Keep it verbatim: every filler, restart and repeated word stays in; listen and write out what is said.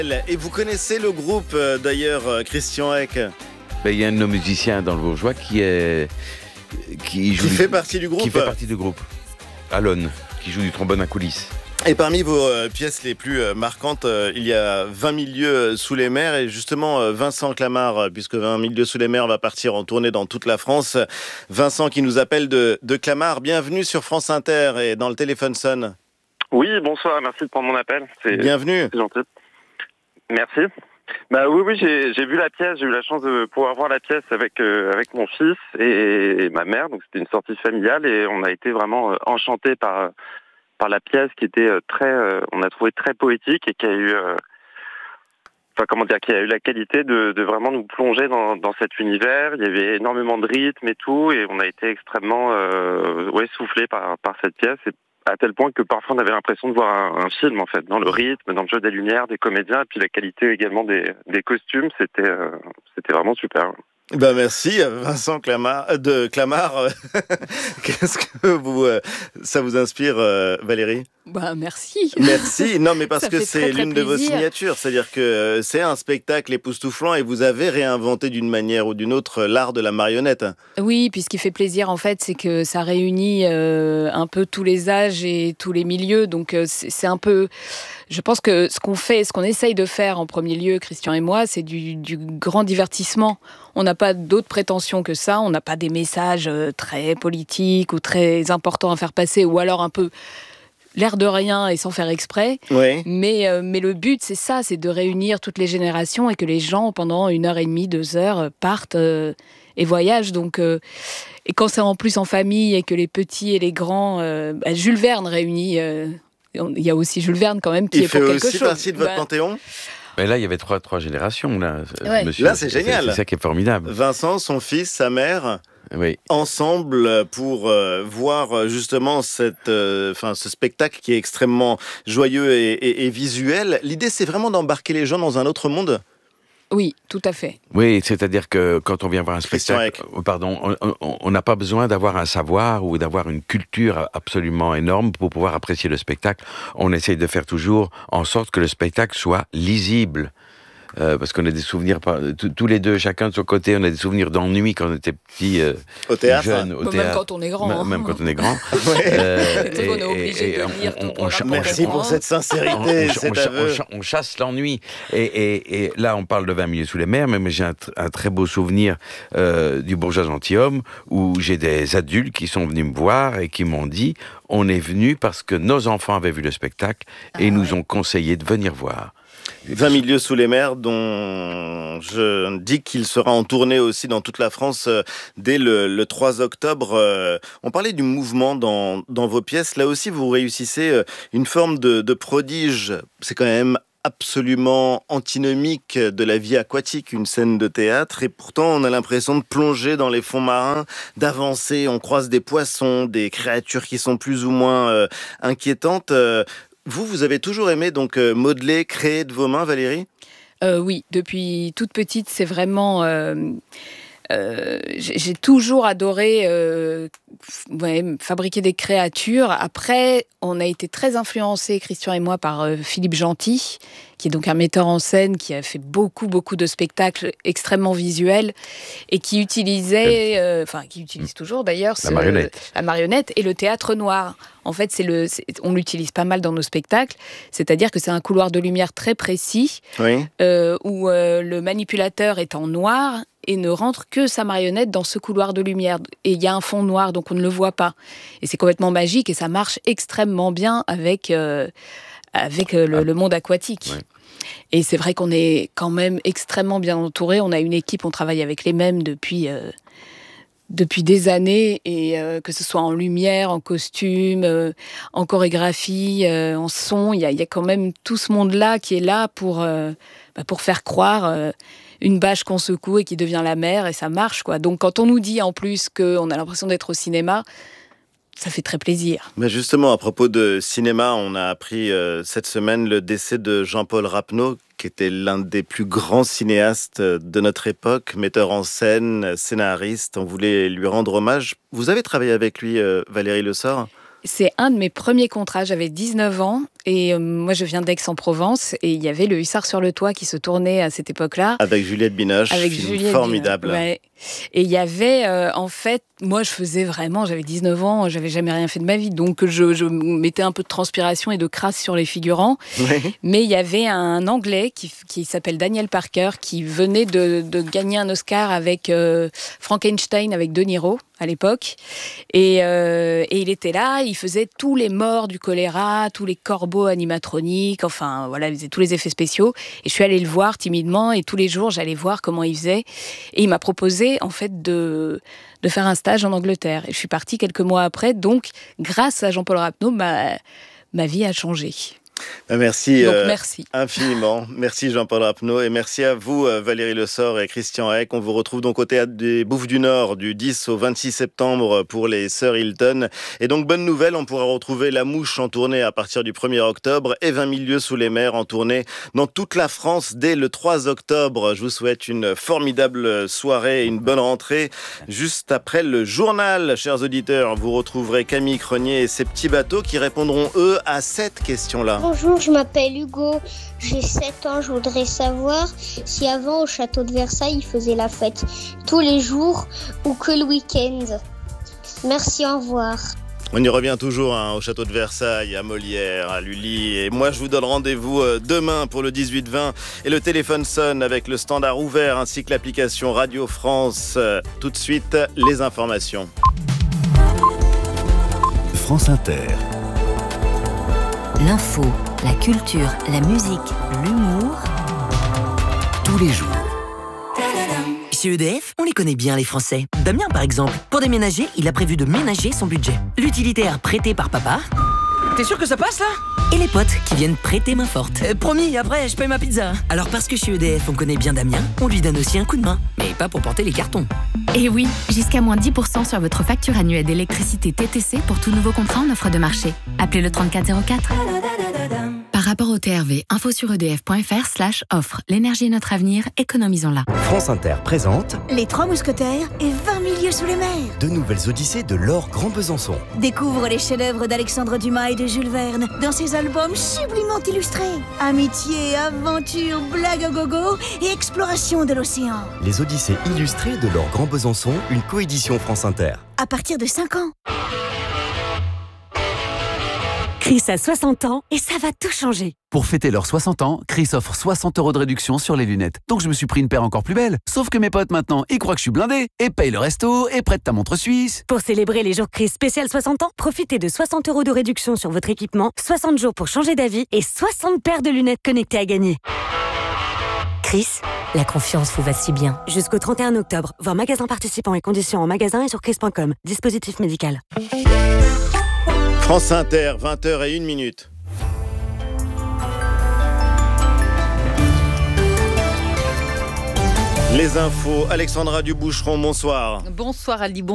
Et vous connaissez le groupe euh, d'ailleurs, euh, Christian Eck, Ben, il y a un de nos musiciens dans le Bourgeois qui est qui joue qui du- fait partie du groupe. qui fait partie du groupe. Alon, qui joue du trombone à coulisses. Et parmi vos euh, pièces les plus euh, marquantes, euh, il y a vingt mille lieues euh, sous les mers. Et justement, euh, Vincent Clamart, euh, puisque vingt mille lieues sous les mers va partir en tournée dans toute la France. Vincent qui nous appelle de, de Clamart. Bienvenue sur France Inter et dans le téléphone sonne. Oui, bonsoir, merci de prendre mon appel. C'est, Bienvenue. c'est gentil. Merci. Bah oui, oui, j'ai, j'ai vu la pièce, j'ai eu la chance de pouvoir voir la pièce avec euh, avec mon fils et, et ma mère. Donc c'était une sortie familiale et on a été vraiment euh, enchantés par par la pièce qui était euh, très, euh, on a trouvé très poétique et qui a eu, euh, enfin comment dire, qui a eu la qualité de, de vraiment nous plonger dans, dans cet univers. Il y avait énormément de rythme et tout, et on a été extrêmement, euh, ouais, soufflés par par cette pièce. Et à tel point que parfois on avait l'impression de voir un, un film en fait, dans le rythme, dans le jeu des lumières, des comédiens, et puis la qualité également des, des costumes, c'était euh, c'était vraiment super. Ben merci Vincent Clamart, euh, de Clamart. Qu'est-ce que vous, euh, ça vous inspire, euh, Valérie ? Bah merci. Merci. Non, mais parce Ça que fait c'est très, très l'une de vos plaisir. signatures. C'est-à-dire que euh, c'est un spectacle époustouflant et vous avez réinventé d'une manière ou d'une autre l'art de la marionnette. Oui, puis ce qui fait plaisir en fait, c'est que ça réunit euh, un peu tous les âges et tous les milieux. Donc euh, c'est, c'est un peu, je pense que ce qu'on fait, ce qu'on essaye de faire en premier lieu, Christian et moi, c'est du, du grand divertissement. On n'a pas d'autres prétentions que ça. On n'a pas des messages euh, très politiques ou très importants à faire passer, ou alors un peu l'air de rien et sans faire exprès. Oui. Mais, euh, mais le but, c'est ça, c'est de réunir toutes les générations et que les gens, pendant une heure et demie, deux heures, euh, partent euh, et voyagent. Donc, euh, et quand c'est en plus en famille et que les petits et les grands, euh, bah, Jules Verne réunit. euh, il y a aussi Jules Verne quand même qui Il est fait pour quelque aussi chose. partie de votre Bah, panthéon. Mais là, il y avait trois, trois générations, là, Ouais. monsieur. Là, c'est génial. C'est ça qui est formidable. Vincent, son fils, sa mère, Oui. ensemble pour euh, voir euh, justement cette, euh, enfin, ce spectacle qui est extrêmement joyeux et, et- et visuel. L'idée, c'est vraiment d'embarquer les gens dans un autre monde. Oui, tout à fait. Oui, c'est-à-dire que quand on vient voir un Christian spectacle, euh, pardon, on- on on n'a pas besoin d'avoir un savoir ou d'avoir une culture absolument énorme pour pouvoir apprécier le spectacle. On essaye de faire toujours en sorte que le spectacle soit lisible. Euh, parce qu'on a des souvenirs, par- tous tous les deux, chacun de son côté, on a des souvenirs d'ennui quand on était petits, euh, Au théâtre. jeunes, au Bah, théâtre. même quand on est grand. M- hein. Même quand on est grand. Ouais. Euh, C'est qu'on est obligé de lire tout pour cha- apprendre. Merci pour cette on, on sincérité, cha- cet on cha- aveu. on cha- on chasse l'ennui. Et, et- et là, on parle de vingt milieux sous les mers, mais j'ai un, tr- un très beau souvenir euh, du Bourgeois gentilhomme, où j'ai des adultes qui sont venus me voir et qui m'ont dit « On est venu parce que nos enfants avaient vu le spectacle et Ah nous ouais. ont conseillé de venir voir. » vingt mille lieues sous les mers, dont je dis qu'il sera en tournée aussi dans toute la France euh, dès le, le trois octobre. Euh, on parlait du mouvement dans, dans vos pièces. Là aussi, vous réussissez euh, une forme de, de prodige. C'est quand même absolument antinomique de la vie aquatique, une scène de théâtre, et pourtant on a l'impression de plonger dans les fonds marins, d'avancer, on croise des poissons, des créatures qui sont plus ou moins euh, inquiétantes. Euh, vous, vous avez toujours aimé donc euh, modeler, créer de vos mains, Valérie ? Euh, oui, depuis toute petite, c'est vraiment. euh, euh, j'ai j'ai toujours adoré euh, f- ouais, fabriquer des créatures. Après, on a été très influencés, Christian et moi, par euh, Philippe Gentil, qui est donc un metteur en scène qui a fait beaucoup, beaucoup de spectacles extrêmement visuels et qui utilisait, euh, enfin, qui utilise toujours d'ailleurs, La ce- marionnette. la marionnette et le théâtre noir. En fait, c'est le, c'est- on l'utilise pas mal dans nos spectacles, c'est-à-dire que c'est un couloir de lumière très précis Oui. euh, où euh, le manipulateur est en noir et ne rentre que sa marionnette dans ce couloir de lumière. Et il y a un fond noir, donc on ne le voit pas. Et c'est complètement magique et ça marche extrêmement bien avec, euh, avec euh, le, le monde aquatique. Ouais. Et c'est vrai qu'on est quand même extrêmement bien entouré. On a une équipe, on travaille avec les mêmes depuis... euh, depuis des années, et euh, que ce soit en lumière, en costume, euh, en chorégraphie, euh, en son, il y a, il y a quand même tout ce monde-là qui est là pour, euh, bah, pour faire croire euh, une bâche qu'on secoue et qui devient la mer, et ça marche, quoi. Donc quand on nous dit en plus qu'on a l'impression d'être au cinéma, ça fait très plaisir. Mais justement, à propos de cinéma, on a appris euh, cette semaine le décès de Jean-Paul Rapneau, qui était l'un des plus grands cinéastes de notre époque, metteur en scène, scénariste. On voulait lui rendre hommage. Vous avez travaillé avec lui, euh, Valérie Le Sort ? C'est un de mes premiers contrats. J'avais dix-neuf ans et euh, moi je viens d'Aix-en-Provence et il y avait le Hussard sur le toit qui se tournait à cette époque-là. Avec Juliette Binoche, Avec film Juliette formidable. Binoche, ouais. Et il y avait euh, en fait, moi je faisais vraiment, j'avais dix-neuf ans, j'avais jamais rien fait de ma vie, donc je, je mettais un peu de transpiration et de crasse sur les figurants. Oui. Mais il y avait un Anglais qui, qui s'appelle Daniel Parker qui venait de, de gagner un Oscar avec euh, Frankenstein avec De Niro à l'époque. Et, euh, et il était là, il faisait tous les morts du choléra, tous les corbeaux animatroniques, enfin voilà, il faisait tous les effets spéciaux. Et je suis allée le voir timidement et tous les jours j'allais voir comment il faisait. Et il m'a proposé en fait de, de faire un stage en Angleterre. Et je suis partie quelques mois après, donc grâce à Jean-Paul Rapneau, ma, ma vie a changé. Merci, Donc, euh, merci infiniment. Merci Jean-Paul Rapneau et merci à vous Valérie Lessort et Christian Eck. On vous retrouve donc au Théâtre des Bouffes du Nord du dix au vingt-six septembre pour les Sœurs Hilton. Et donc bonne nouvelle, on pourra retrouver La Mouche en tournée à partir du premier octobre et vingt mille lieues sous les mers en tournée dans toute la France dès le trois octobre. Je vous souhaite une formidable soirée et une bonne rentrée. Juste après le journal, chers auditeurs, vous retrouverez Camille Crenier et ses petits bateaux qui répondront eux à cette question-là. Bonjour, je m'appelle Hugo, j'ai sept ans, je voudrais savoir si avant au château de Versailles ils faisaient la fête tous les jours ou que le week-end. Merci, au revoir. On y revient toujours hein, au château de Versailles, à Molière, à Lully. Et moi, je vous donne rendez-vous demain pour le dix-huit vingt. Et le téléphone sonne avec le standard ouvert ainsi que l'application Radio France. Tout de suite, les informations. France Inter. L'info, la culture, la musique, l'humour. Tous les jours. Chez E D F, on les connaît bien les Français. Damien par exemple, pour déménager, il a prévu de ménager son budget. L'utilitaire prêté par papa. T'es sûr que ça passe là? Et les potes qui viennent prêter main forte. Euh, promis, après je paye ma pizza. Alors parce que chez E D F on connaît bien Damien, on lui donne aussi un coup de main. Mais pas pour porter les cartons. Et oui, jusqu'à moins dix pour cent sur votre facture annuelle d'électricité T T C pour tout nouveau contrat en offre de marché. Appelez le trente-quatre zéro quatre. Par rapport au T R V, info sur edf.fr slash offre. L'énergie est notre avenir, économisons-la. France Inter présente Les Trois Mousquetaires et vingt mille lieues sous les mers. de nouvelles odyssées de Laure Grand Besançon. Découvre les chefs-d'œuvre d'Alexandre Dumas et de Jules Verne dans ses albums sublimement illustrés. Amitié, aventure, blague à gogo et exploration de l'océan. Les odyssées illustrées de Laure Grand Besançon, une coédition France Inter. À partir de cinq ans. Chris a soixante ans et ça va tout changer. Pour fêter leurs soixante ans, Chris offre soixante euros de réduction sur les lunettes. Donc je me suis pris une paire encore plus belle. Sauf que mes potes maintenant, ils croient que je suis blindé et payent le resto et prêtent ta montre suisse. Pour célébrer les jours Chris spécial soixante ans, profitez de soixante euros de réduction sur votre équipement, soixante jours pour changer d'avis et soixante paires de lunettes connectées à gagner. Chris, la confiance vous va si bien. Jusqu'au trente et un octobre, voir magasin participant et conditions en magasin et sur chris point com. Dispositif médical. France Inter, vingt heures et une minute. Les infos, Alexandra Duboucheron, bonsoir. Bonsoir Ali.